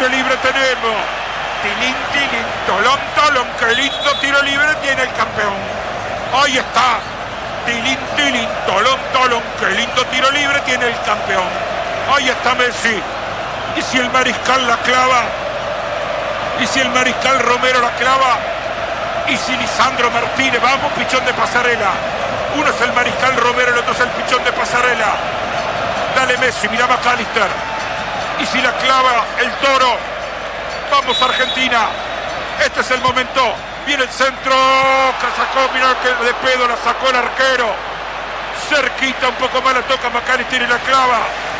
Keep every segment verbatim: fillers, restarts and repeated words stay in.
tiro libre tenemos. Tilín, tilín, tolón, tolón. Qué lindo tiro libre tiene el campeón. Ahí está. Tilín, tilín, tolón, tolón. Qué lindo tiro libre tiene el campeón. Ahí está Messi. Y si el mariscal la clava. Y si el mariscal Romero la clava. Y si Lisandro Martínez, vamos, pichón de pasarela. Uno es el mariscal Romero, el otro es el pichón de pasarela. Dale Messi, mira McAllister. Y si la clava el Toro. Vamos Argentina. Este es el momento. Viene el centro. Que sacó, mira que de pedo la sacó el arquero. Cerquita, un poco más la toca McAllister y la clava.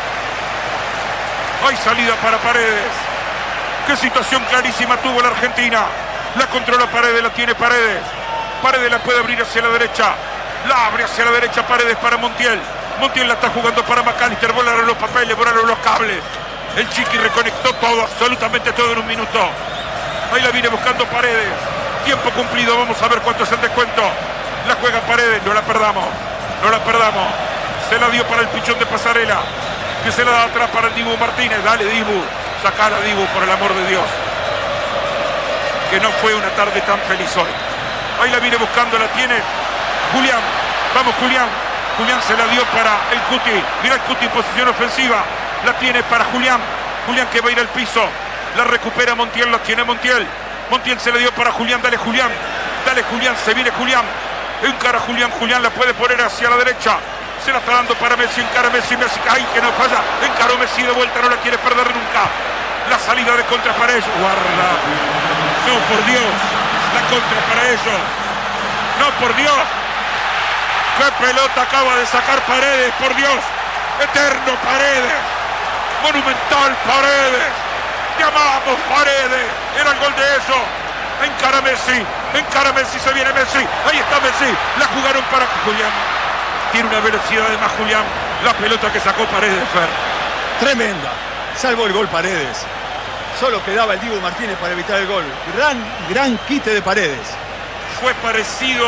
Hay salida para Paredes. Qué situación clarísima tuvo la Argentina. La controla Paredes, la tiene Paredes. Paredes la puede abrir hacia la derecha. La abre hacia la derecha Paredes para Montiel. Montiel la está jugando para McAllister. Volaron los papeles, volaron los cables. El Chiqui reconectó todo, absolutamente todo en un minuto. Ahí la viene buscando Paredes. Tiempo cumplido, vamos a ver cuánto es el descuento. La juega Paredes, no la perdamos. No la perdamos. Se la dio para el pichón de pasarela. Que se la da atrás para el Dibu Martínez. Dale Dibu. Sacala Dibu, por el amor de Dios. Que no fue una tarde tan feliz hoy. Ahí la viene buscando, la tiene Julián. Vamos Julián. Julián se la dio para el Cuti. Mira el Cuti en posición ofensiva. La tiene para Julián. Julián que va a ir al piso. La recupera Montiel, la tiene Montiel. Montiel se la dio para Julián. Dale Julián. Dale Julián, se viene Julián. Encara Julián. Julián la puede poner hacia la derecha. Se la está dando para Messi. Encara Messi. Messi. ¡Ay, que no falla! Encaró Messi de vuelta. No la quiere perder nunca. La salida de contra para ellos. Guarda. No, por Dios. La contra para ellos. No, por Dios. ¡Qué pelota acaba de sacar Paredes! ¡Por Dios! ¡Eterno Paredes! ¡Monumental Paredes! ¡Te amamos Paredes! ¡Era el gol de eso! ¡Encara Messi! ¡Encara Messi! ¡Se viene Messi! ¡Ahí está Messi! La jugaron para Julián. Tiene una velocidad de más Julián. La pelota que sacó Paredes, Fer. Tremenda. Salvó el gol Paredes. Solo quedaba el Dibu Martínez para evitar el gol. Gran, gran quite de Paredes. Fue parecido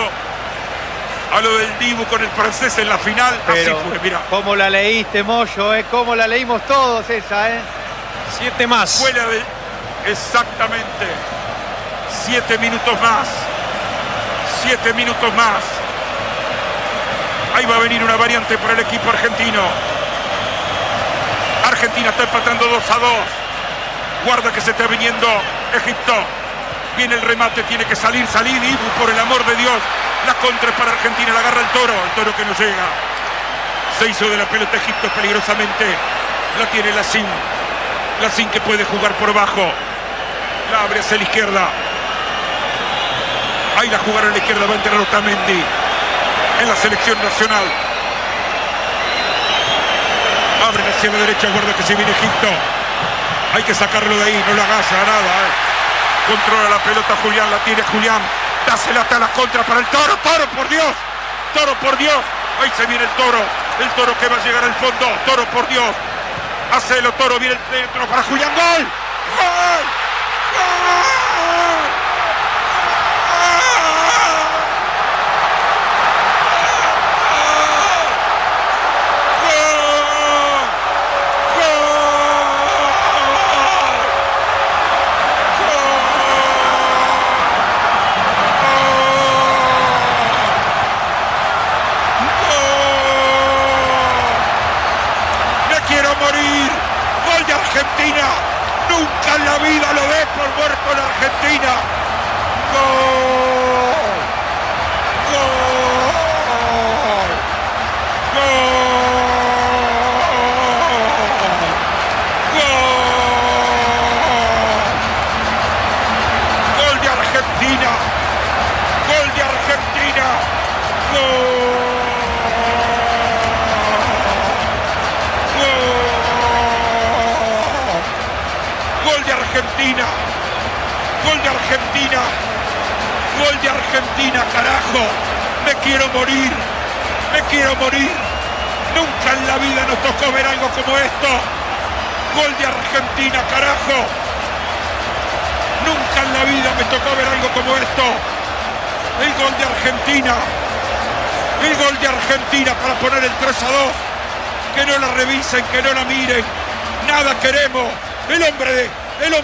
a lo del Dibu con el francés en la final. Pero, así fue, mira. ¿Cómo la leíste, Moyo? ¿Eh? ¿Cómo la leímos todos esa, eh? Siete más. Fue la de... Exactamente. Siete minutos más. Siete minutos más. Ahí va a venir una variante para el equipo argentino. Argentina está empatando dos a dos. Guarda que se está viniendo Egipto. Viene el remate, tiene que salir, salir. Dibu, por el amor de Dios. La contra es para Argentina, la agarra el Toro. El Toro que no llega. Se hizo de la pelota Egipto peligrosamente. La tiene Lacín. Lacín que puede jugar por abajo. La abre hacia la izquierda. Ahí la jugaron a la izquierda. Va a entrar Otamendi en la selección nacional. Abren hacia la derecha. Guarda que se viene Egipto. Hay que sacarlo de ahí. No le agaza nada. Eh. Controla la pelota Julián. La tiene Julián. Dásela hasta la contra para el Toro. Toro, por Dios. Toro, por Dios. Ahí se viene el Toro. El Toro que va a llegar al fondo. Toro, por Dios. Hacelo, Toro. Viene el centro para Julián. ¡Gol! ¡Gol! ¡Gol! Argentina, nunca en la vida lo ves por muerto en Argentina. ¡Gol! ¡Gol! ¡Gol! ¡Gol de Argentina! ¡Gol de Argentina! ¡Gol! Argentina, gol de Argentina, gol de Argentina, carajo, me quiero morir, me quiero morir, nunca en la vida nos tocó ver algo como esto, gol de Argentina, carajo, nunca en la vida me tocó ver algo como esto, el gol de Argentina, el gol de Argentina para poner el tres a dos, que no la revisen, que no la miren, nada queremos, el hombre de... El hombre